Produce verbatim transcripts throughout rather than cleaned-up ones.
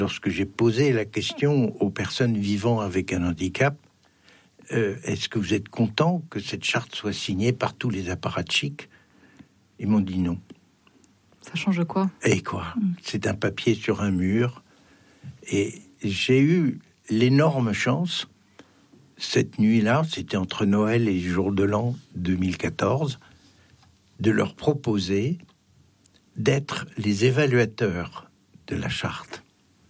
Lorsque j'ai posé la question aux personnes vivant avec un handicap, euh, est-ce que vous êtes content que cette charte soit signée par tous les apparatchiks ? Ils m'ont dit non. Ça change quoi ? Et quoi ? mmh. C'est un papier sur un mur. Et j'ai eu l'énorme chance, cette nuit-là, c'était entre Noël et Jour de l'An deux mille quatorze, de leur proposer d'être les évaluateurs de la charte.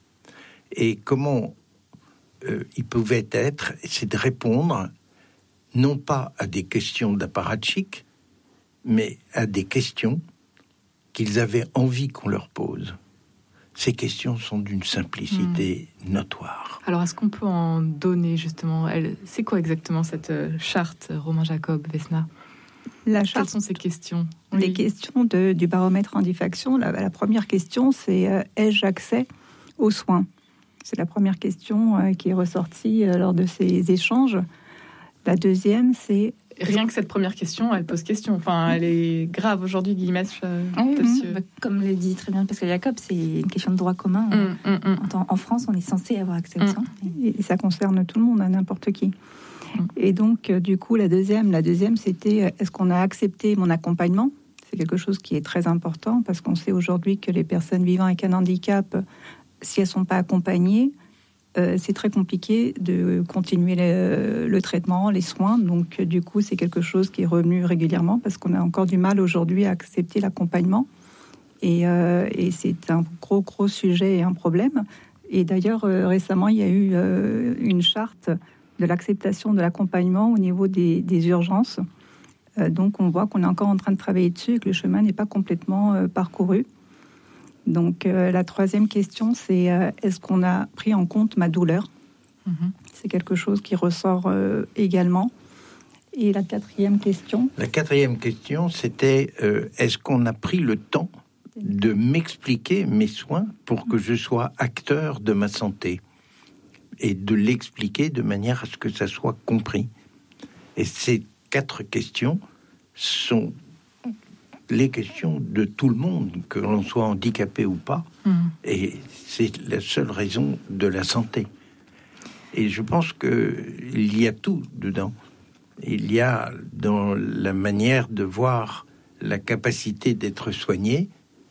Et comment euh, ils pouvaient être, c'est de répondre non pas à des questions d'apparatchik, mais à des questions qu'ils avaient envie qu'on leur pose. Ces questions sont d'une simplicité mmh. notoire. Alors, est-ce qu'on peut en donner, justement ? Elle, c'est quoi exactement cette euh, charte, Romain Jacob, Vesna ? La charte, quelles sont ces questions ? Les oui. questions de, du baromètre handifaction, la, la première question, c'est euh, « ai-je accès aux soins ?» C'est la première question euh, qui est ressortie euh, lors de ces échanges. La deuxième, c'est... Rien que cette première question, elle pose question. Enfin, elle est grave aujourd'hui, Guillemette. Euh, mmh, bah, comme le dit très bien Pascal Jacob, c'est une question de droit commun. Mmh, mmh, mmh. En, en France, on est censé avoir accès aux soins. Mmh. Et ça concerne tout le monde, à n'importe qui. Mmh. Et donc, euh, du coup, la deuxième, la deuxième, c'était est-ce qu'on a accepté mon accompagnement ? C'est quelque chose qui est très important parce qu'on sait aujourd'hui que les personnes vivant avec un handicap, si elles ne sont pas accompagnées, Euh, c'est très compliqué de continuer le, le traitement, les soins. Donc, euh, du coup, c'est quelque chose qui est revenu régulièrement parce qu'on a encore du mal aujourd'hui à accepter l'accompagnement. Et, euh, et c'est un gros, gros sujet et un problème. Et d'ailleurs, euh, récemment, il y a eu euh, une charte de l'acceptation de l'accompagnement au niveau des, des urgences. Euh, donc, on voit qu'on est encore en train de travailler dessus et que le chemin n'est pas complètement euh, parcouru. Donc, euh, la troisième question, c'est euh, est-ce qu'on a pris en compte ma douleur ? mmh. C'est quelque chose qui ressort euh, également. Et la quatrième question ? La quatrième question, c'était euh, est-ce qu'on a pris le temps de m'expliquer mes soins pour que je sois acteur de ma santé et de l'expliquer de manière à ce que ça soit compris. Et ces quatre questions sont les questions de tout le monde, que l'on soit handicapé ou pas, mmh. et c'est la seule raison de la santé. Et je pense qu'il y a tout dedans. Il y a dans la manière de voir la capacité d'être soigné,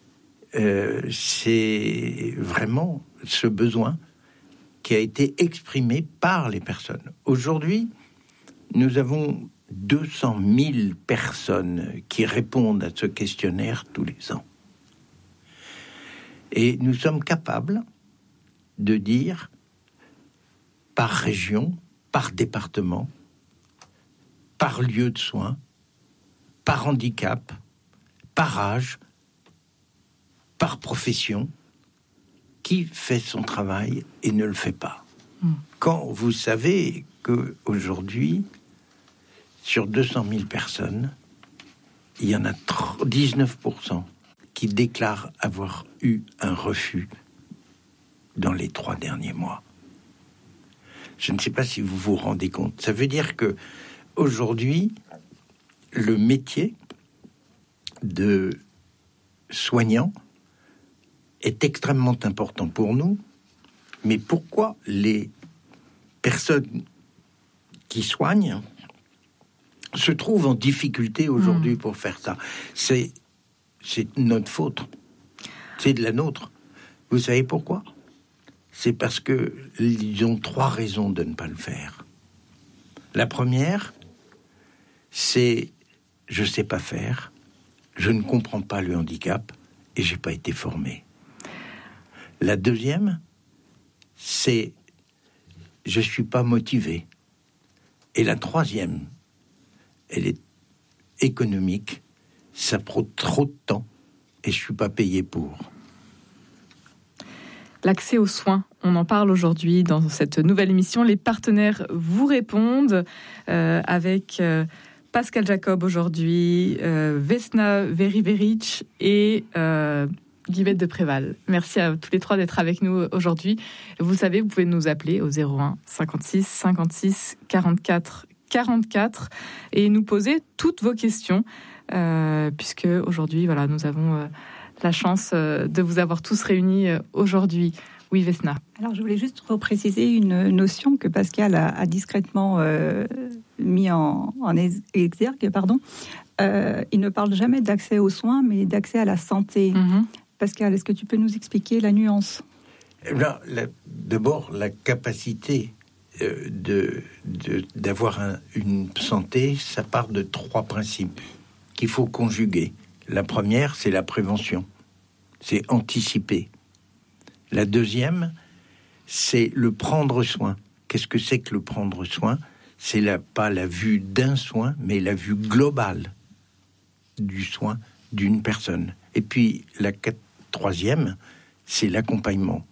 euh, c'est vraiment ce besoin qui a été exprimé par les personnes. Aujourd'hui, nous avons deux cent mille personnes qui répondent à ce questionnaire tous les ans. Et nous sommes capables de dire, par région, par département, par lieu de soins, par handicap, par âge, par profession, qui fait son travail et ne le fait pas. Mmh. Quand vous savez qu'aujourd'hui, sur deux cent mille personnes, il y en a dix-neuf pour cent qui déclarent avoir eu un refus dans les trois derniers mois. Je ne sais pas si vous vous rendez compte. Ça veut dire que aujourd'hui, le métier de soignant est extrêmement important pour nous. Mais pourquoi les personnes qui soignent se trouvent en difficulté aujourd'hui mmh. pour faire ça ? C'est, c'est notre faute. C'est de la nôtre. Vous savez pourquoi ? C'est parce qu'ils ont trois raisons de ne pas le faire. La première, c'est je ne sais pas faire, je ne comprends pas le handicap et je n'ai pas été formé. La deuxième, c'est je ne suis pas motivé. Et la troisième, elle est économique, ça prend trop de temps et je ne suis pas payé pour. L'accès aux soins, on en parle aujourd'hui dans cette nouvelle émission. Les partenaires vous répondent euh, avec euh, Pascal Jacob aujourd'hui, euh, Vesna Veriveric et euh, Guillemette de Préval. Merci à tous les trois d'être avec nous aujourd'hui. Vous savez, vous pouvez nous appeler au zéro un cinquante-six cinquante-six quarante-quatre quarante-quatre et nous poser toutes vos questions, euh, puisque aujourd'hui, voilà, nous avons... Euh, la chance de vous avoir tous réunis aujourd'hui Oui, Vesna. Alors, je voulais juste repréciser une notion que Pascal a, a discrètement euh, mis en, en exergue. Pardon. Euh, il ne parle jamais d'accès aux soins, mais d'accès à la santé. Mm-hmm. Pascal, est-ce que tu peux nous expliquer la nuance ? Eh bien, la, d'abord, la capacité euh, de, de, d'avoir un, une santé, ça part de trois principes qu'il faut conjuguer. La première, c'est la prévention. C'est anticiper. La deuxième, c'est le prendre soin. Qu'est-ce que c'est que le prendre soin ? C'est la, pas la vue d'un soin, mais la vue globale du soin d'une personne. Et puis, la quatre, troisième, c'est l'accompagnement.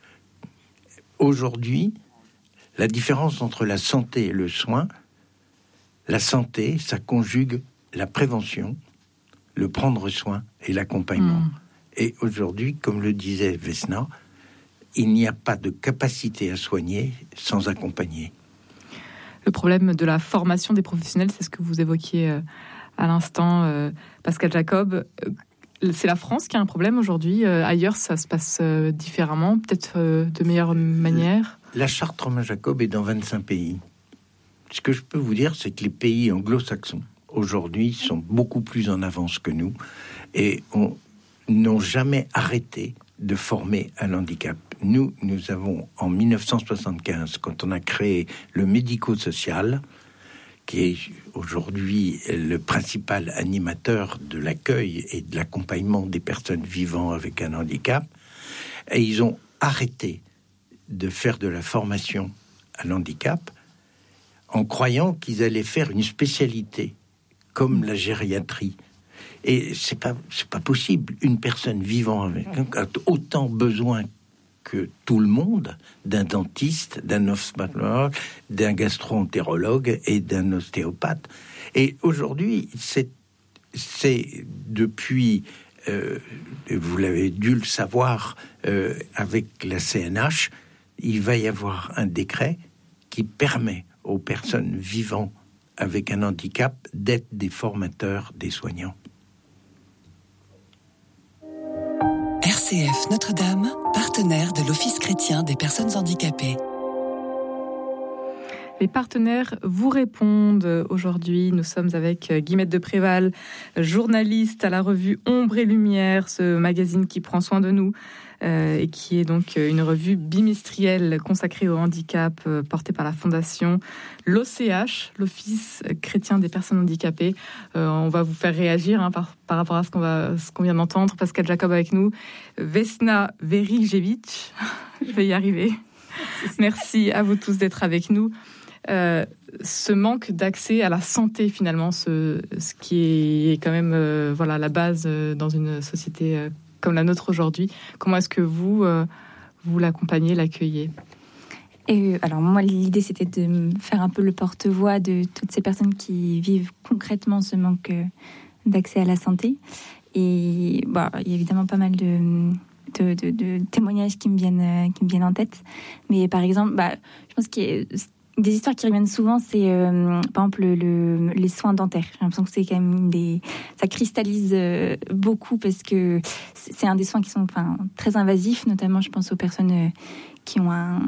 Aujourd'hui, la différence entre la santé et le soin, la santé, ça conjugue la prévention, le prendre soin et l'accompagnement. Mmh. Et aujourd'hui, comme le disait Vesna, il n'y a pas de capacité à soigner sans accompagner. Le problème de la formation des professionnels, c'est ce que vous évoquiez à l'instant, euh, Pascal Jacob. C'est la France qui a un problème aujourd'hui. Euh, ailleurs, ça se passe euh, différemment, peut-être euh, de meilleure manière. La charte Romain Jacob est dans vingt-cinq pays. Ce que je peux vous dire, c'est que les pays anglo-saxons, aujourd'hui, sont beaucoup plus en avance que nous et on, n'ont jamais arrêté de former à l'handicap. Nous, nous avons, en dix-neuf cent soixante-quinze, quand on a créé le médico-social, qui est aujourd'hui le principal animateur de l'accueil et de l'accompagnement des personnes vivant avec un handicap, et ils ont arrêté de faire de la formation à l'handicap en croyant qu'ils allaient faire une spécialité comme la gériatrie. Et c'est pas, c'est pas possible. Une personne vivant avec a autant besoin que tout le monde d'un dentiste, d'un ophtalmologue, d'un gastro-entérologue et d'un ostéopathe. Et aujourd'hui, c'est, c'est depuis, euh, vous l'avez dû le savoir, euh, avec la C N H, il va y avoir un décret qui permet aux personnes vivant avec un handicap d'être des formateurs des soignants. R C F Notre-Dame, partenaire de l'Office chrétien des personnes handicapées. Les partenaires vous répondent aujourd'hui. Nous sommes avec Guillemette de Préval, journaliste à la revue Ombre et Lumière, ce magazine qui prend soin de nous euh, et qui est donc une revue bimestrielle consacrée au handicap, euh, portée par la fondation l'O C H, l'Office chrétien des personnes handicapées. Euh, on va vous faire réagir hein, par, par rapport à ce qu'on, va, ce qu'on vient d'entendre. Pascal Jacob avec nous, Vesna Verijevic, je vais y arriver. Merci à vous tous d'être avec nous. Euh, ce manque d'accès à la santé finalement, ce, ce qui est quand même euh, voilà, la base euh, dans une société euh, comme la nôtre aujourd'hui. Comment est-ce que vous, euh, vous l'accompagnez, l'accueillez ? Et alors moi, l'idée, c'était de faire un peu le porte-voix de toutes ces personnes qui vivent concrètement ce manque d'accès à la santé. Et bah, il y a évidemment pas mal de, de, de, de témoignages qui me viennent, qui me viennent en tête. Mais par exemple, bah, je pense qu'il y a des histoires qui reviennent souvent, c'est euh, par exemple le, le, les soins dentaires. J'ai l'impression que c'est quand même des, ça cristallise euh, beaucoup parce que c'est un des soins qui sont enfin, très invasifs, notamment je pense aux personnes euh, qui ont un,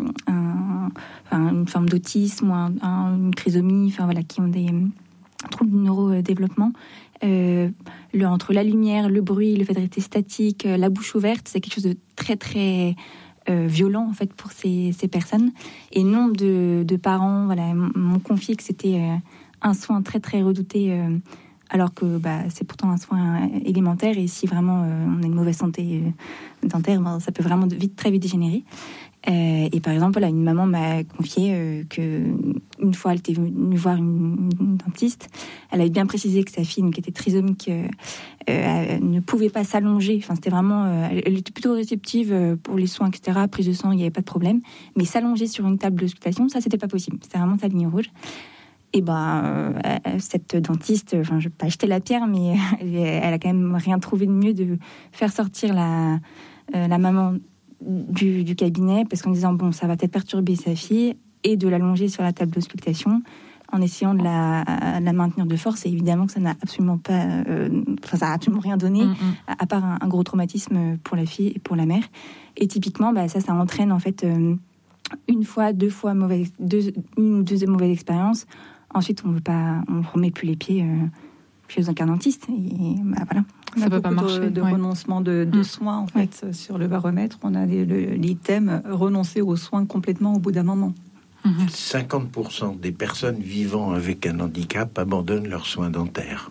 un, enfin, une forme d'autisme ou un, un, une trisomie, enfin voilà, qui ont des troubles du neurodéveloppement. Euh, le, entre la lumière, le bruit, le fait de rester statique, la bouche ouverte, c'est quelque chose de très très Euh, violent en fait pour ces, ces personnes. Et nombre de, de parents voilà, m'ont confié que c'était euh, un soin très très redouté euh, alors que bah, c'est pourtant un soin élémentaire et si vraiment euh, on a une mauvaise santé euh, dentaire, ben, ça peut vraiment vite, très vite dégénérer. Euh, et par exemple, voilà, une maman m'a confié euh, qu'une fois elle était venue voir une, une dentiste, elle avait bien précisé que sa fille, donc, qui était trisomique, euh, euh, ne pouvait pas s'allonger. Enfin, c'était vraiment, euh, elle, elle était plutôt réceptive pour les soins, et cetera. Prise de sang, il n'y avait pas de problème. Mais s'allonger sur une table d'auscultation, ça, c'était pas possible. C'était vraiment sa ligne rouge. Et ben, euh, cette dentiste, enfin, je vais pas jeter la pierre, mais elle, elle a quand même rien trouvé de mieux de faire sortir la, euh, la maman Du, du cabinet, parce qu'en disant bon, ça va peut-être perturber sa fille, et de l'allonger sur la table d'auscultation en essayant de la, de la maintenir de force. Et évidemment que ça n'a absolument pas, euh, enfin, ça a absolument rien donné, mmh, mmh. À, à part un, un gros traumatisme pour la fille et pour la mère. Et typiquement, bah, ça, ça entraîne en fait euh, une fois, deux fois mauvaise, deux, une ou deux mauvaises expériences. Ensuite, on ne veut pas, on remet plus les pieds euh, chez un dentiste. Et bah, voilà. On ça a peut pas marcher. De, de ouais. renoncement de, de mmh. soins en fait ouais. Sur le baromètre. On a les, le, l'item renoncer aux soins complètement au bout d'un moment. Mmh. cinquante pour cent des personnes vivant avec un handicap abandonnent leurs soins dentaires.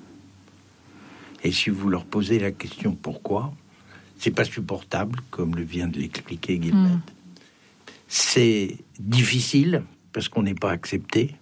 Et si vous leur posez la question pourquoi, c'est pas supportable, comme le vient de l'expliquer Guillemette. Mmh. C'est difficile parce qu'on n'est pas accepté,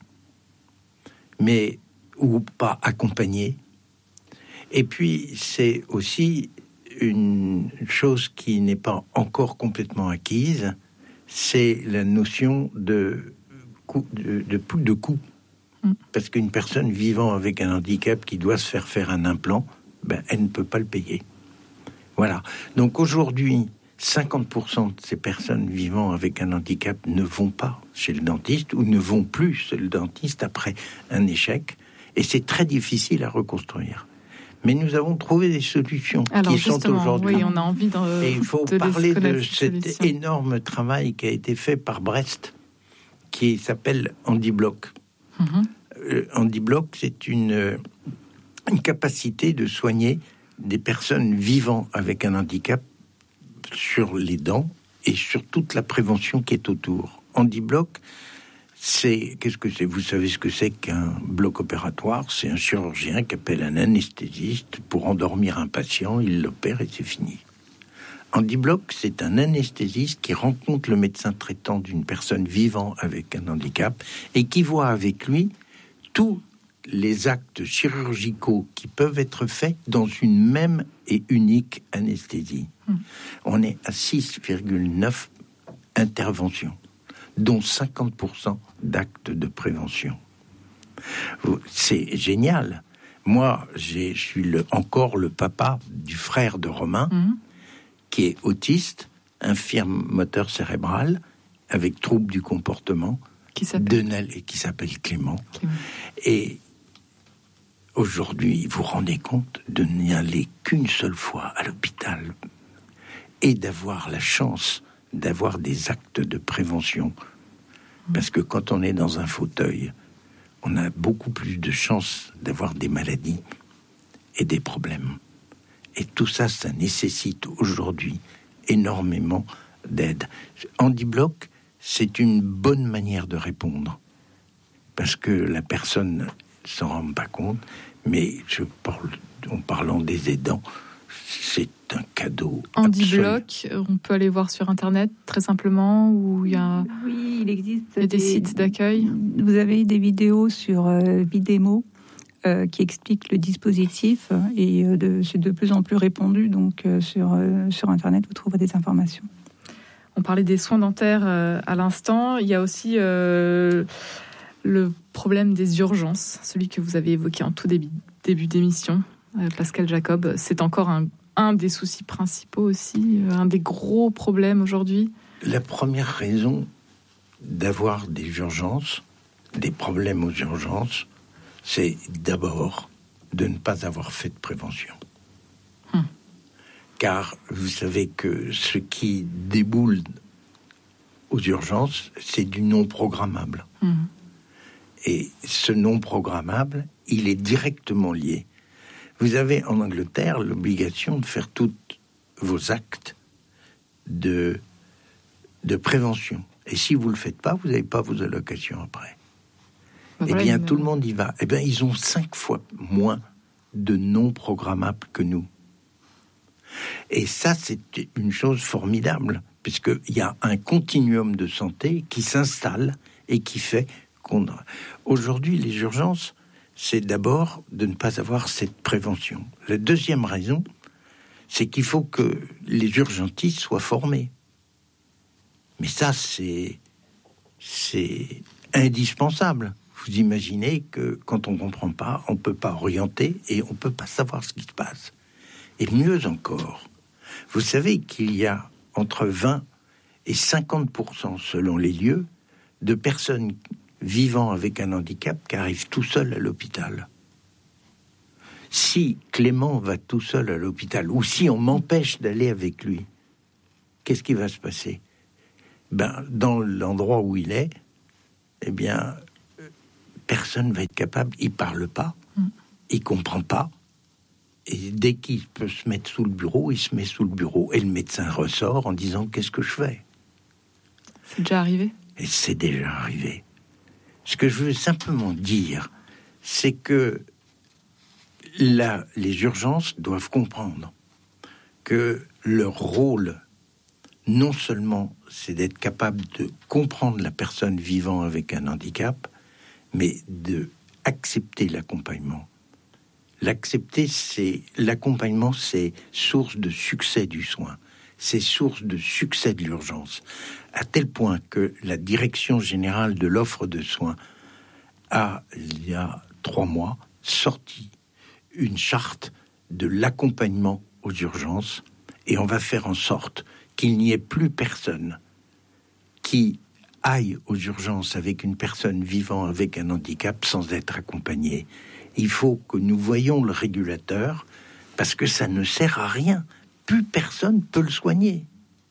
mais ou pas accompagné. Et puis c'est aussi une chose qui n'est pas encore complètement acquise, c'est la notion de coût, de, de, de coût. Mmh. Parce qu'une personne vivant avec un handicap qui doit se faire faire un implant, ben, elle ne peut pas le payer. Voilà. Donc aujourd'hui, cinquante pour cent de ces personnes vivant avec un handicap ne vont pas chez le dentiste ou ne vont plus chez le dentiste après un échec. Et c'est très difficile à reconstruire. Mais nous avons trouvé des solutions Alors, qui sont aujourd'hui. Oui, on a envie de, et il faut de parler de cet solutions. énorme travail qui a été fait par Brest, qui s'appelle HandiBlock. Mm-hmm. Euh, HandiBlock, c'est une, une capacité de soigner des personnes vivant avec un handicap sur les dents et sur toute la prévention qui est autour. HandiBlock, c'est, qu'est-ce que c'est ? Vous savez ce que c'est qu'un bloc opératoire ? C'est un chirurgien qui appelle un anesthésiste pour endormir un patient, il l'opère et c'est fini. HandiBlock, c'est un anesthésiste qui rencontre le médecin traitant d'une personne vivant avec un handicap et qui voit avec lui tous les actes chirurgicaux qui peuvent être faits dans une même et unique anesthésie. Mmh. On est à six virgule neuf interventions, dont cinquante pour cent d'actes de prévention. C'est génial. Moi, j'ai, je suis le, encore le papa du frère de Romain, mmh. qui est autiste, infirme moteur cérébral, avec trouble du comportement, qui s'appelle, de, et qui s'appelle Clément. Clément. Et aujourd'hui, vous vous rendez compte de n'y aller qu'une seule fois à l'hôpital et d'avoir la chance d'avoir des actes de prévention. Parce que quand on est dans un fauteuil, on a beaucoup plus de chances d'avoir des maladies et des problèmes. Et tout ça, ça nécessite aujourd'hui énormément d'aide. HandiBlock, c'est une bonne manière de répondre. Parce que la personne s'en rend pas compte, mais je parle, en parlant des aidants, c'est un cadeau. HandiBlock, on peut aller voir sur Internet très simplement, où il y a, oui, il existe il y a des, des sites d'accueil. Vous avez des vidéos sur euh, Vidémo euh, qui expliquent le dispositif et euh, de, c'est de plus en plus répandu, donc euh, sur, euh, sur Internet, vous trouverez des informations. On parlait des soins dentaires euh, à l'instant, il y a aussi euh, le problème des urgences, celui que vous avez évoqué en tout début, début d'émission, euh, Pascal Jacob. C'est encore un, un des soucis principaux aussi, euh, un des gros problèmes aujourd'hui. La première raison d'avoir des urgences, des problèmes aux urgences, c'est d'abord de ne pas avoir fait de prévention. Hum. Car vous savez que ce qui déboule aux urgences, c'est du non programmable. Hum. Et ce non programmable, il est directement lié. Vous avez en Angleterre l'obligation de faire tous vos actes de, de prévention. Et si vous ne le faites pas, vous n'avez pas vos allocations après. Ben eh bien, une... tout le monde y va. Eh bien, ils ont cinq fois moins de non programmables que nous. Et ça, c'est une chose formidable, puisqu'il y a un continuum de santé qui s'installe et qui fait qu'on... Aujourd'hui, les urgences, c'est d'abord de ne pas avoir cette prévention. La deuxième raison, c'est qu'il faut que les urgentistes soient formés. Mais ça, c'est, c'est indispensable. Vous imaginez que quand on ne comprend pas, on ne peut pas orienter et on ne peut pas savoir ce qui se passe. Et mieux encore, vous savez qu'il y a entre vingt et cinquante pour cent, selon les lieux, de personnes vivant avec un handicap qui arrive tout seul à l'hôpital. Si Clément va tout seul à l'hôpital, ou si on m'empêche d'aller avec lui, qu'est-ce qui va se passer? Ben, dans l'endroit où il est, eh bien, personne va être capable. Il parle pas, mm. il comprend pas. Et dès qu'il peut se mettre sous le bureau, il se met sous le bureau. Et le médecin ressort en disant « Qu'est-ce que je fais ?» C'est déjà arrivé? Et c'est déjà arrivé. Ce que je veux simplement dire, c'est que là, les urgences doivent comprendre que leur rôle, non seulement c'est d'être capable de comprendre la personne vivant avec un handicap, mais de accepter l'accompagnement. L'accepter, c'est l'accompagnement, c'est source de succès du soin, c'est source de succès de l'urgence, à tel point que la direction générale de l'offre de soins a, il y a trois mois, sorti une charte de l'accompagnement aux urgences, et on va faire en sorte qu'il n'y ait plus personne qui aille aux urgences avec une personne vivant avec un handicap sans être accompagnée. Il faut que nous voyions le régulateur, parce que ça ne sert à rien. Plus personne peut le soigner.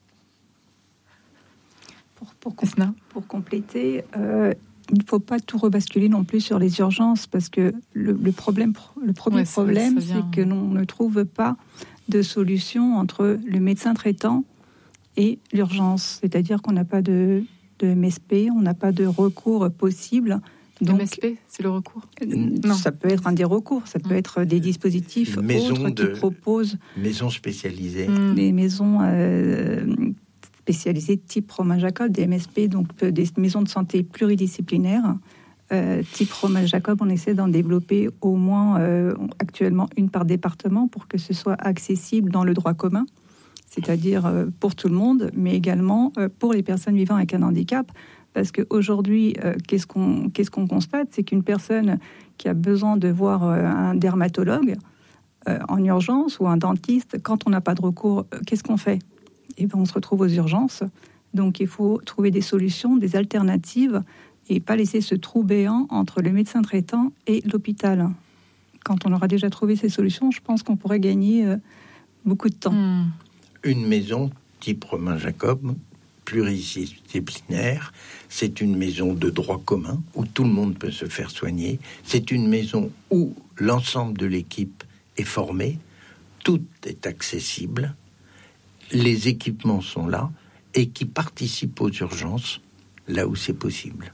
Pour, pour, compl- pour compléter, euh, il ne faut pas tout rebasculer non plus sur les urgences, parce que le, le, problème, le premier ouais, problème, ça, ça c'est que l'on ne trouve pas de solution entre le médecin traitant et l'urgence. C'est-à-dire qu'on n'a pas de, de M S P, on n'a pas de recours possible. Donc, M S P, c'est le recours? Non. Ça peut être un des recours, ça peut être des dispositifs autres qui de, proposent... Maisons spécialisées. Des maisons euh, spécialisées type Romain Jacob, des M S P, donc des maisons de santé pluridisciplinaires. Euh, type Romain Jacob, on essaie d'en développer au moins euh, actuellement une par département pour que ce soit accessible dans le droit commun, c'est-à-dire euh, pour tout le monde, mais également euh, pour les personnes vivant avec un handicap. Parce qu'aujourd'hui, euh, qu'est-ce qu'on, qu'est-ce qu'on constate? C'est qu'une personne qui a besoin de voir euh, un dermatologue euh, en urgence ou un dentiste, quand on n'a pas de recours, euh, qu'est-ce qu'on fait? Eh bien, on se retrouve aux urgences. Donc, il faut trouver des solutions, des alternatives, et pas laisser ce trou béant entre le médecin traitant et l'hôpital. Quand on aura déjà trouvé ces solutions, je pense qu'on pourrait gagner euh, beaucoup de temps. Mmh. Une maison type Romain Jacob, pluridisciplinaire, c'est une maison de droit commun où tout le monde peut se faire soigner. C'est une maison où l'ensemble de l'équipe est formé, tout est accessible, les équipements sont là et qui participent aux urgences là où c'est possible.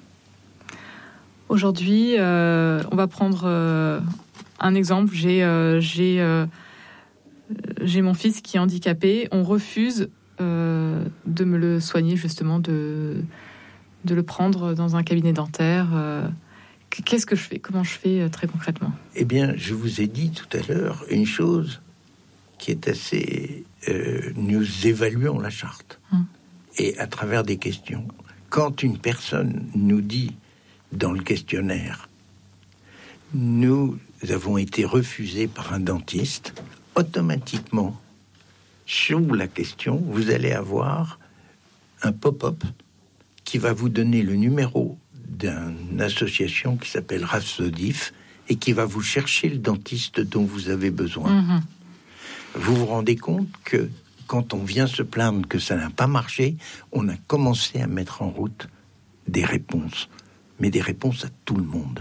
Aujourd'hui, euh, on va prendre euh, un exemple. J'ai, euh, j'ai, euh, j'ai mon fils qui est handicapé. On refuse euh, de me le soigner, justement, de, de le prendre dans un cabinet dentaire. Euh, qu'est-ce que je fais? Comment je fais euh, très concrètement? Eh bien, je vous ai dit tout à l'heure une chose qui est assez... Euh, nous évaluons la charte. Hum. Et à travers des questions. Quand une personne nous dit dans le questionnaire, nous avons été refusés par un dentiste, automatiquement, sous la question, vous allez avoir un pop-up qui va vous donner le numéro d'une association qui s'appelle Rhapsodif et qui va vous chercher le dentiste dont vous avez besoin. Mmh. Vous vous rendez compte que quand on vient se plaindre que ça n'a pas marché, on a commencé à mettre en route des réponses, mais des réponses à tout le monde.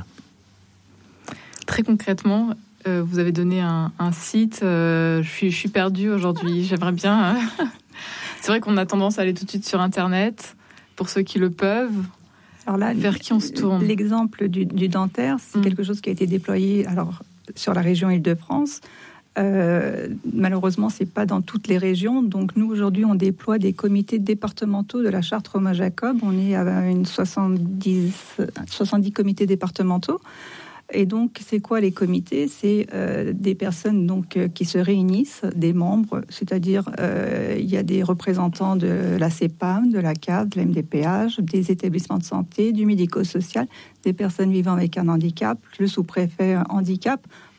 Très concrètement, euh, vous avez donné un, un site. Euh, je suis, je suis perdue aujourd'hui. J'aimerais bien. Hein. C'est vrai qu'on a tendance à aller tout de suite sur Internet pour ceux qui le peuvent. Alors là, vers qui on se tourne? L'exemple du, du dentaire, c'est mmh. quelque chose qui a été déployé alors sur la région Île-de-France. Euh, malheureusement, c'est pas dans toutes les régions. Donc, nous aujourd'hui, on déploie des comités départementaux de la charte Romain Jacob. On est à une soixante-dix, soixante-dix comités départementaux. Et donc, c'est quoi les comités? C'est euh, des personnes donc euh, qui se réunissent, des membres, c'est-à-dire euh, il y a des représentants de la C E P A M, de la C A D, de la M D P H, des établissements de santé, du médico-social, des personnes vivant avec un handicap, le sous-préfet handicap.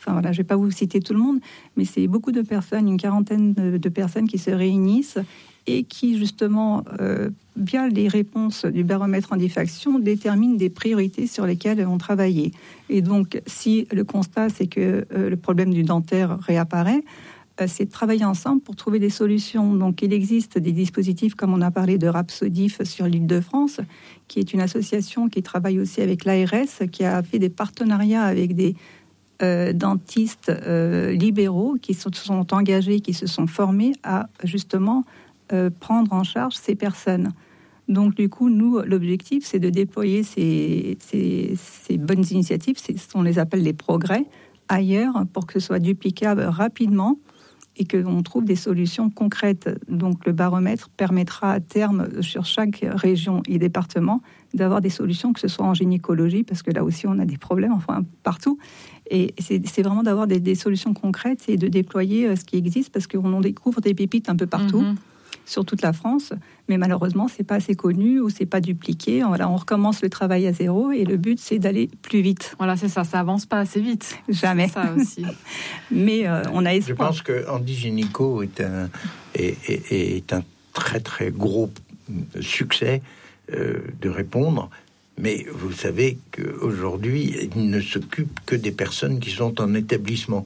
Enfin voilà, je ne vais pas vous citer tout le monde, mais c'est beaucoup de personnes, une quarantaine de, de personnes qui se réunissent et qui justement, euh, via les réponses du baromètre handifaction, déterminent des priorités sur lesquelles on travaillait. Et donc, si le constat, c'est que euh, le problème du dentaire réapparaît, euh, c'est de travailler ensemble pour trouver des solutions. Donc, il existe des dispositifs, comme on a parlé de Rhapsodif sur l'Île-de-France, qui est une association qui travaille aussi avec l'A R S, qui a fait des partenariats avec des euh, dentistes euh, libéraux qui se sont engagés, qui se sont formés à justement Euh, prendre en charge ces personnes. Donc, du coup, nous, l'objectif, c'est de déployer ces, ces, ces bonnes initiatives, c'est, on les appelle les progrès, ailleurs, pour que ce soit duplicable rapidement et qu'on trouve des solutions concrètes. Donc, le baromètre permettra à terme, sur chaque région et département, d'avoir des solutions, que ce soit en gynécologie, parce que là aussi, on a des problèmes, enfin, partout. Et c'est, c'est vraiment d'avoir des, des solutions concrètes et de déployer ce qui existe, parce qu'on en découvre des pépites un peu partout. Mmh. Sur toute la France, mais malheureusement, c'est pas assez connu ou c'est pas dupliqué. Voilà, on recommence le travail à zéro et le but, c'est d'aller plus vite. Voilà, c'est ça, ça avance pas assez vite. Jamais. C'est ça aussi. mais euh, on a espoir. Je pense que Andy Gynéco est un, est, est, est un très très gros succès euh, de répondre. Mais vous savez qu'aujourd'hui, il ne s'occupe que des personnes qui sont en établissement.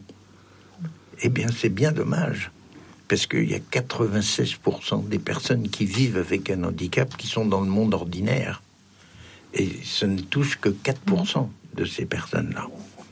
Eh bien, c'est bien dommage. Parce qu'il y a quatre-vingt-seize pour cent des personnes qui vivent avec un handicap qui sont dans le monde ordinaire. Et ce ne touche que quatre pour cent de ces personnes-là.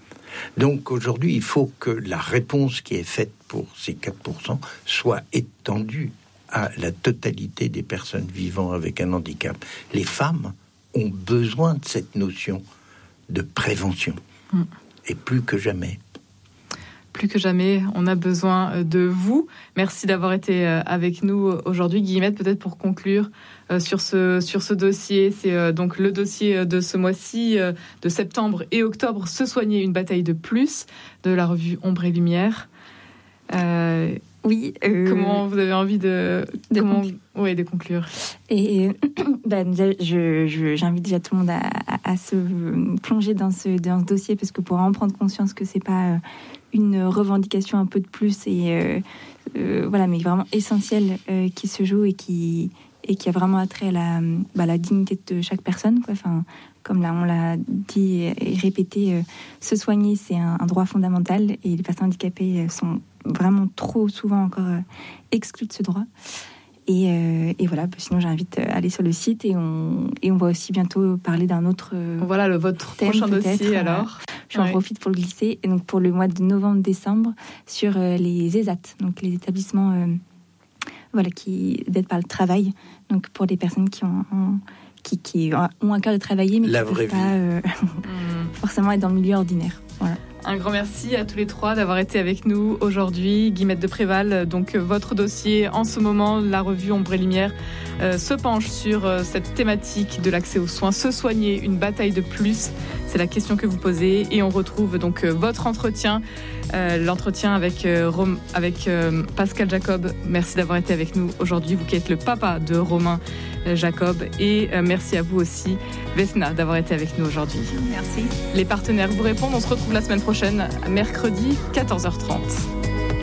Donc aujourd'hui, il faut que la réponse qui est faite pour ces quatre pour cent soit étendue à la totalité des personnes vivant avec un handicap. Les femmes ont besoin de cette notion de prévention. Mm. Et plus que jamais. Plus que jamais, on a besoin de vous. Merci d'avoir été avec nous aujourd'hui. Guillemette, peut-être pour conclure sur ce, sur ce dossier, c'est donc le dossier de ce mois-ci, de septembre et octobre, Se soigner, une bataille de plus, de la revue Ombre et Lumière. Euh, oui. Euh, comment vous avez envie de, de, comment, conclure. Ouais, de conclure Et ben, je, je, j'invite déjà tout le monde à, à, à se plonger dans ce, dans ce dossier, parce que pour vraiment prendre conscience que c'est pas une revendication un peu de plus et euh, euh, voilà, mais vraiment essentielle euh, qui se joue et qui et qui a vraiment attrait à la, bah, la dignité de chaque personne, quoi. Enfin, comme là on l'a dit et répété, euh, se soigner, c'est un, un droit fondamental et les personnes handicapées sont vraiment trop souvent encore euh, exclues de ce droit. Et, euh, et voilà, sinon j'invite à aller sur le site et on, et on va aussi bientôt parler d'un autre euh, voilà, le, votre thème, prochain peut-être. dossier alors. J'en ouais. profite pour le glisser. Et donc pour le mois de novembre-décembre, sur euh, les E S A T, donc les établissements euh, voilà, qui d'aide par le travail, donc pour des personnes qui ont, ont, qui, qui ont un cœur de travailler, mais La qui ne peuvent pas euh, mmh. forcément être dans le milieu ordinaire. Voilà. Un grand merci à tous les trois d'avoir été avec nous aujourd'hui. Guillemette de Préval, donc votre dossier en ce moment, la revue Ombre et Lumière euh, se penche sur euh, cette thématique de l'accès aux soins. Se soigner, une bataille de plus, c'est la question que vous posez. Et on retrouve donc euh, votre entretien, euh, l'entretien avec, euh, Rom- avec euh, Pascal Jacob. Merci d'avoir été avec nous aujourd'hui, vous qui êtes le papa de Romain euh, Jacob. Et euh, merci à vous aussi, Vesna, d'avoir été avec nous aujourd'hui. Merci. Les partenaires vous répondent. On se retrouve la semaine prochaine, mercredi, quatorze heures trente.